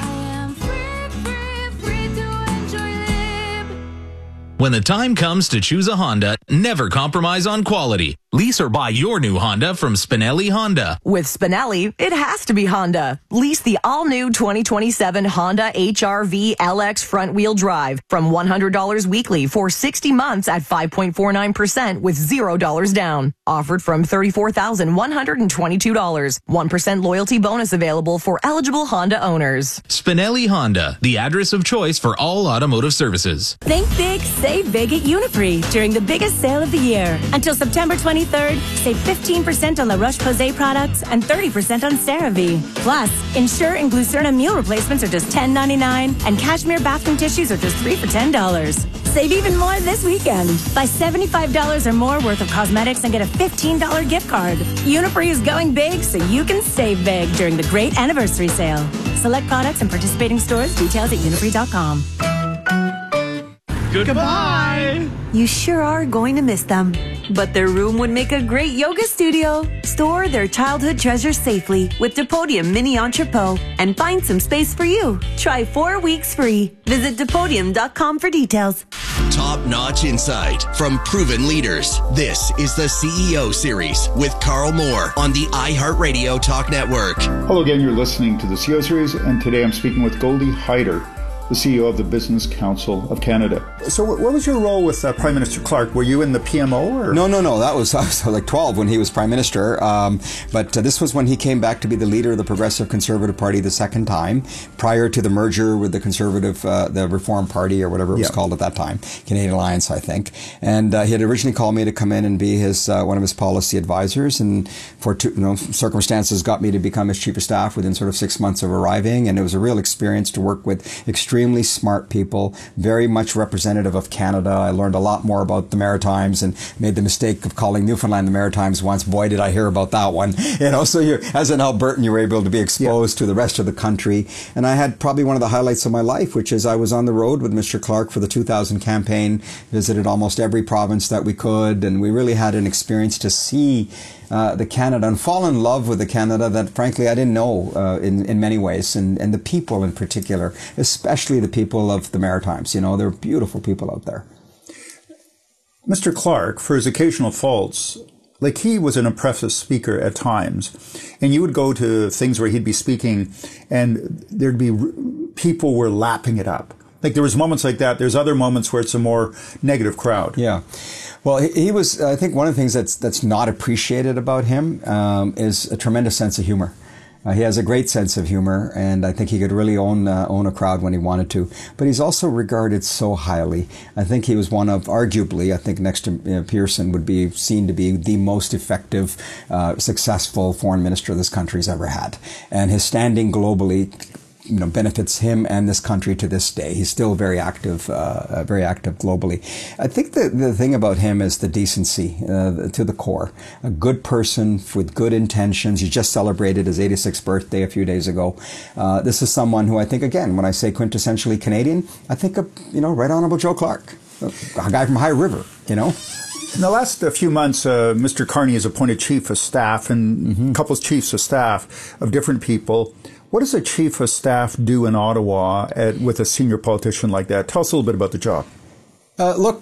When the time comes to choose a Honda, never compromise on quality. Lease or buy your new Honda from Spinelli Honda. With Spinelli, it has to be Honda. Lease the all-new twenty twenty-seven Honda H R V L X front-wheel drive from one hundred dollars weekly for sixty months at five point four nine percent with zero dollars down. Offered from thirty-four thousand one hundred twenty-two dollars. one percent loyalty bonus available for eligible Honda owners. Spinelli Honda, the address of choice for all automotive services. Think big, save big at Uniprix during the biggest sale of the year. Until September twenty-third, save fifteen percent on La Roche-Posay products and thirty percent on CeraVe. Plus, Ensure and Glucerna meal replacements are just ten ninety-nine, and Cashmere bathroom tissues are just three for ten dollars. Save even more this weekend. Buy seventy-five dollars or more worth of cosmetics and get a fifteen dollars gift card. Uniprix is going big so you can save big during the great anniversary sale. Select products and participating stores. Details at uniprix dot com. Goodbye. You sure are going to miss them. But their room would make a great yoga studio. Store their childhood treasures safely with Depodium Mini Entrepot and find some space for you. Try four weeks free. Visit depodium dot com for details. Top-notch insight from proven leaders. This is the C E O Series with Carl Moore on the iHeartRadio Talk Network. Hello again, you're listening to the C E O Series, and today I'm speaking with Goldie Hyder, the C E O of the Business Council of Canada. So what was your role with uh, Prime Minister Clark? Were you in the P M O? Or? No, no, no. That was, I was like twelve when he was Prime Minister. Um, but uh, this was when he came back to be the leader of the Progressive Conservative Party the second time, prior to the merger with the Conservative, uh, the Reform Party, or whatever it was yeah. called at that time, Canadian Alliance, I think. And uh, he had originally called me to come in and be his uh, one of his policy advisors, and for two, you know, circumstances got me to become his chief of staff within sort of six months of arriving. And it was a real experience to work with extremely smart people, very much representative of Canada. I learned a lot more about the Maritimes and made the mistake of calling Newfoundland the Maritimes once. Boy, did I hear about that one. You know, so you, as an Albertan, you were able to be exposed yeah. to the rest of the country. And I had probably one of the highlights of my life, which is I was on the road with Mister Clark for the two thousand campaign, visited almost every province that we could, and we really had an experience to see Uh, the Canada and fall in love with the Canada that, frankly, I didn't know uh, in, in many ways, and, and the people in particular, especially the people of the Maritimes. You know, they're beautiful people out there. Mister Clark, for his occasional faults, like he was an impressive speaker at times, and you would go to things where he'd be speaking, and there'd be people were lapping it up. Like there was moments like that. There's other moments where it's a more negative crowd. Yeah. Well, he, he was, I think one of the things that's that's not appreciated about him um, is a tremendous sense of humor. Uh, he has a great sense of humor, and I think he could really own uh, own a crowd when he wanted to. But he's also regarded so highly. I think he was one of, arguably, I think next to you know, Pearson, would be seen to be the most effective, uh, successful foreign minister this country's ever had. And his standing globally you know, benefits him and this country to this day. He's still very active, uh, very active globally. I think the, the thing about him is the decency uh, to the core. A good person with good intentions. He just celebrated his eighty-sixth birthday a few days ago. Uh, this is someone who I think, again, when I say quintessentially Canadian, I think of, you know, Right Honorable Joe Clark, a guy from High River, you know. In the last uh, few months, uh, Mister Carney has appointed chief of staff and mm-hmm. a couple of chiefs of staff of different people. What does a chief of staff do in Ottawa at, with a senior politician like that? Tell us a little bit about the job. Uh, look,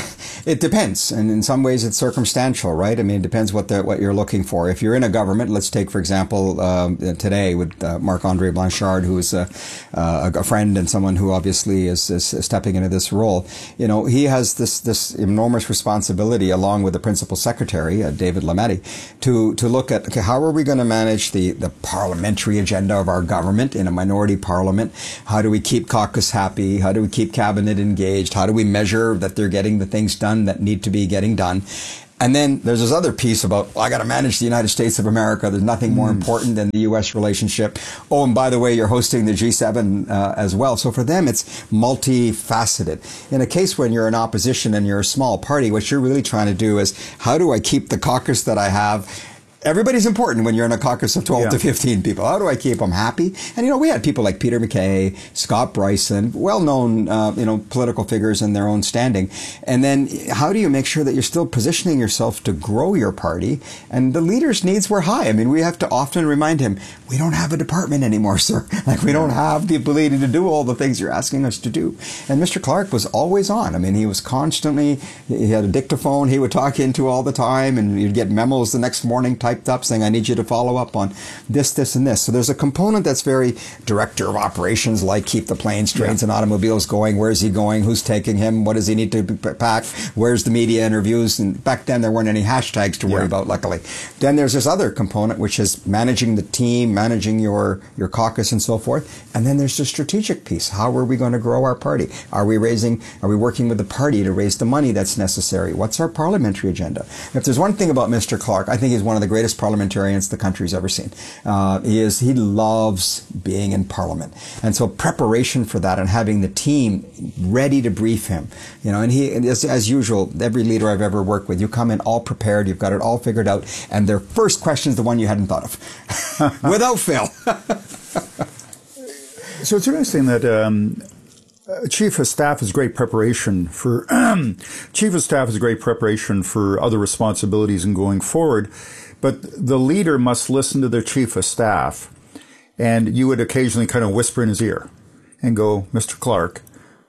it depends, and in some ways it's circumstantial, right? I mean, it depends what the, what you're looking for. If you're in a government, let's take, for example, um, today with uh, Marc-Andre Blanchard, who is a, uh, a friend and someone who obviously is, is stepping into this role. You know, he has this this enormous responsibility, along with the principal secretary, uh, David Lametti, to to look at, okay, how are we going to manage the the parliamentary agenda of our government in a minority parliament? How do we keep caucus happy? How do we keep cabinet engaged? How do we measure that they're getting the things done that need to be getting done? And then there's this other piece about, well, I got to manage the United States of America. There's nothing more mm. important than the U S relationship. Oh, and by the way, you're hosting the G seven uh, as well. So for them, it's multifaceted. In a case when you're in opposition and you're a small party, what you're really trying to do is, how do I keep the caucus that I have? Everybody's important when you're in a caucus of twelve yeah. to fifteen people. How do I keep them happy? And, you know, we had people like Peter MacKay, Scott Bryson, well-known, uh, you know, political figures in their own standing. And then how do you make sure that you're still positioning yourself to grow your party? And the leader's needs were high. I mean, we have to often remind him, we don't have a department anymore, sir. Like, we don't have the ability to do all the things you're asking us to do. And Mister Clark was always on. I mean, he was constantly, he had a dictaphone he would talk into all the time, and you'd get memos the next morning typed up saying, I need you to follow up on this, this, and this. So there's a component that's very director of operations, like keep the planes, trains, yeah. and automobiles going. Where's he going? Who's taking him? What does he need to pack? Where's the media interviews? And back then, there weren't any hashtags to worry yeah. about, luckily. Then there's this other component, which is managing the team, managing your, your caucus and so forth. And then there's the strategic piece. How are we going to grow our party? Are we raising, are we working with the party to raise the money that's necessary? What's our parliamentary agenda? If there's one thing about Mister Clark, I think he's one of the greatest parliamentarians the country's ever seen. Uh, he is, he loves being in Parliament. And so preparation for that and having the team ready to brief him, you know, and he, as, as usual, every leader I've ever worked with, you come in all prepared, you've got it all figured out, and their first question is the one you hadn't thought of. Without fail. So it's interesting that um, Chief of Staff is great preparation for Chief of Staff is great preparation for other responsibilities and going forward. But the leader must listen to their Chief of Staff, and you would occasionally kind of whisper in his ear and go, Mister Clark,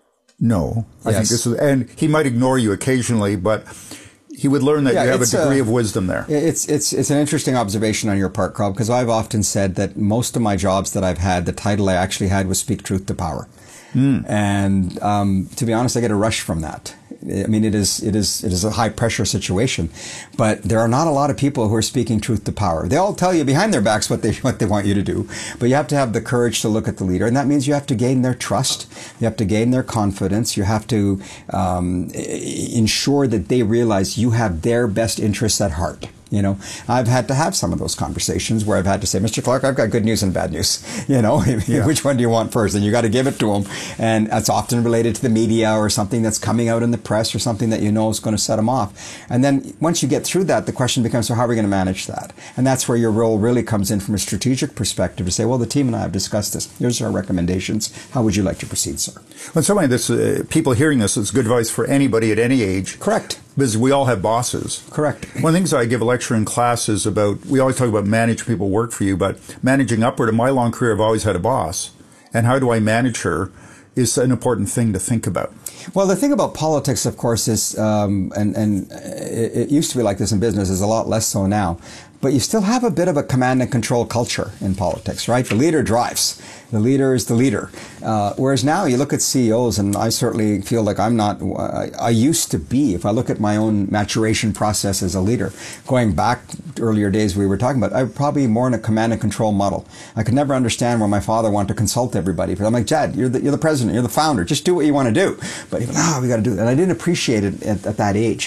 no, I yes. think this is, and he might ignore you occasionally, but he would learn that yeah, you have a degree a, of wisdom there. It's it's it's an interesting observation on your part, Carl, because I've often said that most of my jobs that I've had, the title I actually had was Speak Truth to Power. Mm. And um, to be honest, I get a rush from that. I mean, it is it is it is a high pressure situation, but there are not a lot of people who are speaking truth to power. They all tell you behind their backs what they what they want you to do, but you have to have the courage to look at the leader, and that means you have to gain their trust, you have to gain their confidence, you have to um, ensure that they realize you have their best interests at heart. You know, I've had to have some of those conversations where I've had to say, Mister Clark, I've got good news and bad news. You know, yeah. which one do you want first? And you got to give it to them. And that's often related to the media or something that's coming out in the press or something that you know is going to set them off. And then once you get through that, the question becomes, so how are we going to manage that? And that's where your role really comes in from a strategic perspective to say, well, the team and I have discussed this. Here's our recommendations. How would you like to proceed, sir? When somebody this, uh, people hearing this, is good advice for anybody at any age. Correct. Because we all have bosses. Correct. One of the things I give a lecture in classes about, we always talk about managing people work for you, but managing upward. In my long career, I've always had a boss. And how do I manage her is an important thing to think about. Well, the thing about politics, of course, is, um, and, and it, it used to be like this in business, is a lot less so now, but you still have a bit of a command and control culture in politics, right? The leader drives. The leader is the leader. Uh, whereas now you look at C E Os, and I certainly feel like I'm not, I, I used to be, if I look at my own maturation process as a leader, going back to earlier days we were talking about, I'm probably more in a command and control model. I could never understand why my father wanted to consult everybody. I'm like, Dad, you're the, you're the president, you're the founder, just do what you want to do. But he goes, oh, we got to do that. And I didn't appreciate it at, at that age.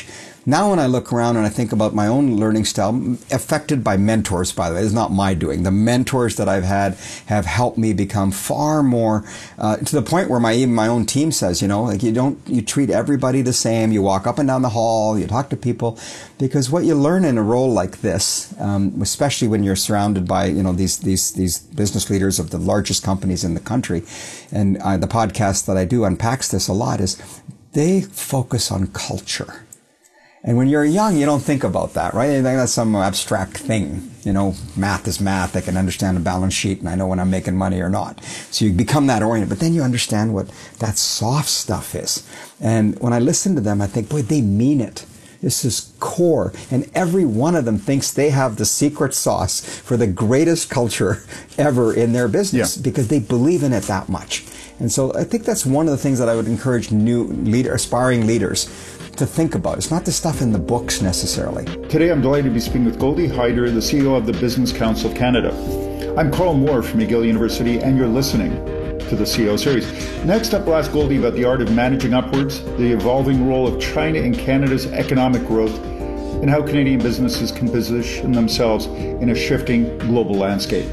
Now when I look around and I think about my own learning style, affected by mentors, by the way, it's not my doing. The mentors that I've had have helped me become far more, uh, to the point where my even my own team says, you know, like you don't, you treat everybody the same. You walk up and down the hall, you talk to people, because what you learn in a role like this, um, especially when you're surrounded by, you know, these, these, these business leaders of the largest companies in the country, and uh, the podcast that I do unpacks this a lot, is they focus on culture. And when you're young, you don't think about that, right? You think that's some abstract thing. You know, math is math. I can understand a balance sheet and I know when I'm making money or not. So you become that oriented. But then you understand what that soft stuff is. And when I listen to them, I think, boy, they mean it. This is core. And every one of them thinks they have the secret sauce for the greatest culture ever in their business, yeah, because they believe in it that much. And so I think that's one of the things that I would encourage new leader, aspiring leaders to think about. It's not the stuff in the books necessarily. Today I'm delighted to be speaking with Goldie Hyder, the C E O of the Business Council of Canada. I'm Carl Moore from McGill University, and you're listening to the C E O Series. Next up, we'll ask Goldie about the art of managing upwards, the evolving role of China in Canada's economic growth, and how Canadian businesses can position themselves in a shifting global landscape.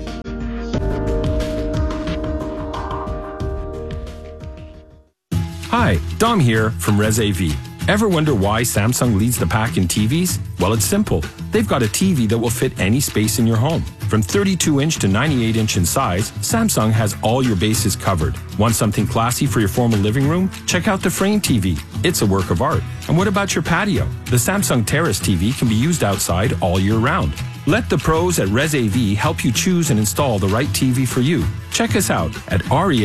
Hi, Dom here from ResAV. Ever wonder why Samsung leads the pack in T Vs? Well, it's simple. They've got a T V that will fit any space in your home. From thirty-two inch to ninety-eight inch in size, Samsung has all your bases covered. Want something classy for your formal living room? Check out the Frame T V. It's a work of art. And what about your patio? The Samsung Terrace T V can be used outside all year round. Let the pros at ResAV help you choose and install the right T V for you. Check us out at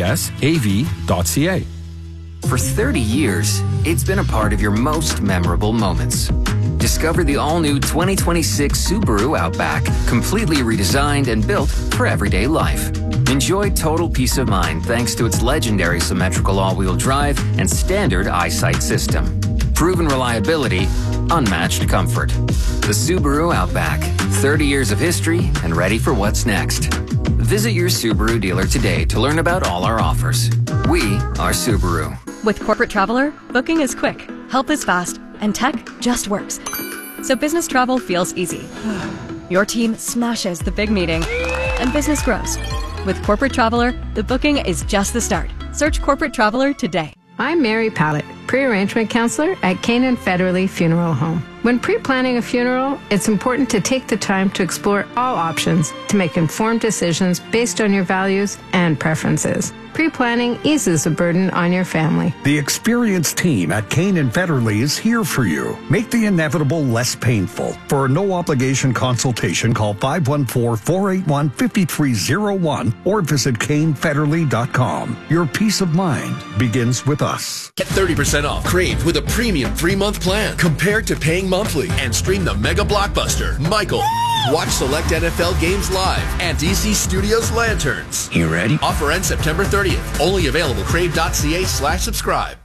resav dot c a. For thirty years, it's been a part of your most memorable moments. Discover the all-new twenty twenty-six Subaru Outback, completely redesigned and built for everyday life. Enjoy total peace of mind thanks to its legendary symmetrical all-wheel drive and standard eyesight system. Proven reliability, unmatched comfort. The Subaru Outback, thirty years of history and ready for what's next. Visit your Subaru dealer today to learn about all our offers. We are Subaru. With Corporate Traveler, booking is quick, help is fast, and tech just works. So business travel feels easy. Your team smashes the big meeting, and business grows. With Corporate Traveler, the booking is just the start. Search Corporate Traveler today. I'm Mary Pallett, pre-arrangement counselor at Canaan Federally Funeral Home. When pre-planning a funeral, it's important to take the time to explore all options to make informed decisions based on your values and preferences. Pre-planning eases the burden on your family. The experienced team at Canaan Federally is here for you. Make the inevitable less painful. For a no-obligation consultation, call five one four, four eight one, five three zero one or visit Cain Federally dot com. Your peace of mind begins with us. Get thirty percent off Crave with a premium three-month plan compared to paying monthly, and stream the mega blockbuster, Michael. Watch select N F L games live and D C Studios Lanterns. You ready? Offer ends September thirtieth. Only available crave dot c a slash subscribe.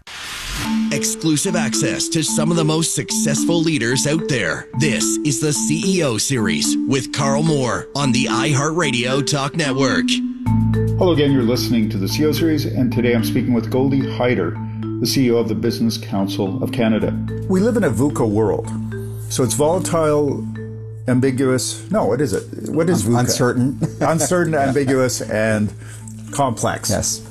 Exclusive access to some of the most successful leaders out there. This is the C E O Series with Carl Moore on the iHeartRadio Talk Network. Hello again, you're listening to the C E O Series, and today I'm speaking with Goldie Hyder, the C E O of the Business Council of Canada. We live in a VUCA world, so it's volatile, ambiguous. No, what is it? What is VUCA? Uncertain. Uncertain, ambiguous, and complex. Yes.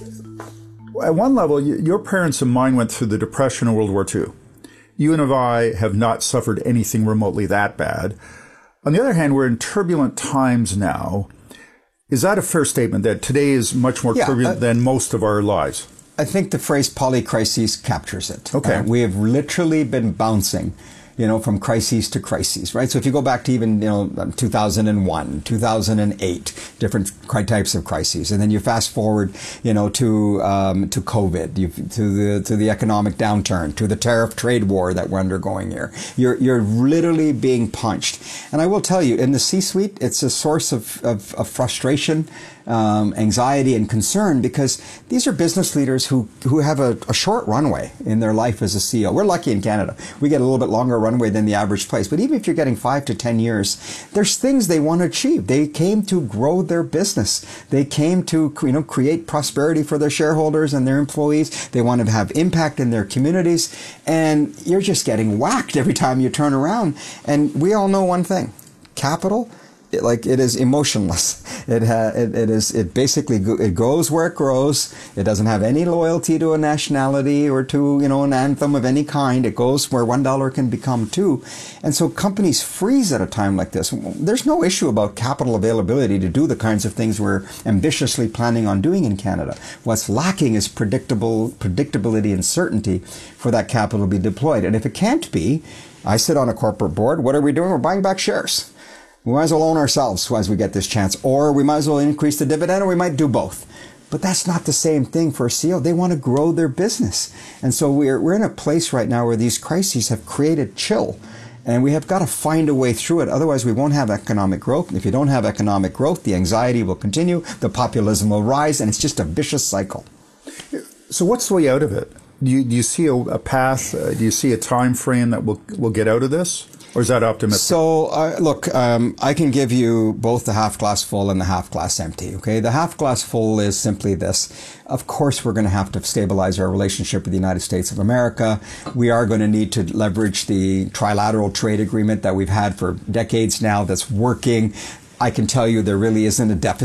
At one level, your parents and mine went through the Depression and World War Two. You and I have not suffered anything remotely that bad. On the other hand, we're in turbulent times now. Is that a fair statement, that today is much more yeah, turbulent uh, than most of our lives? I think the phrase polycrisis captures it. Okay. Uh, we have literally been bouncing, you know, from crises to crises, right? So if you go back to even, you know, two thousand one, two thousand eight, different types of crises, and then you fast forward, you know, to um, to COVID, you, to the to the economic downturn, to the tariff trade war that we're undergoing here. You're you're literally being punched, and I will tell you, in the C-suite, it's a source of of, of frustration, um, anxiety, and concern, because these are business leaders who who have a, a short runway in their life as a C E O. We're lucky in Canada; we get a little bit longer runway than the average place. But even if you're getting five to ten years, there's things they want to achieve. They came to grow their business. They came to, you know, create prosperity for their shareholders and their employees. They want to have impact in their communities. And you're just getting whacked every time you turn around. And we all know one thing. Capital, it, like it is emotionless. It, ha, it it is it basically go, it goes where it grows. It doesn't have any loyalty to a nationality or to, you know, an anthem of any kind. It goes where one dollar can become two, and so companies freeze at a time like this. There's no issue about capital availability to do the kinds of things we're ambitiously planning on doing in Canada. What's lacking is predictable predictability and certainty for that capital to be deployed. And if it can't be, I sit on a corporate board. What are we doing? We're buying back shares. We might as well own ourselves as we get this chance, or we might as well increase the dividend, or we might do both. But that's not the same thing for a C E O. They want to grow their business. And so we're, we're in a place right now where these crises have created chill, and we have got to find a way through it. Otherwise, we won't have economic growth. And if you don't have economic growth, the anxiety will continue, the populism will rise, and it's just a vicious cycle. So what's the way out of it? Do you, do you see a, a path? Uh, do you see a time frame that we'll, we'll get out of this? Or is that optimistic? So, uh, look, um, I can give you both the half glass full and the half glass empty, okay? The half glass full is simply this. Of course, we're going to have to stabilize our relationship with the United States of America. We are going to need to leverage the trilateral trade agreement that we've had for decades now that's working. I can tell you there really isn't a deficit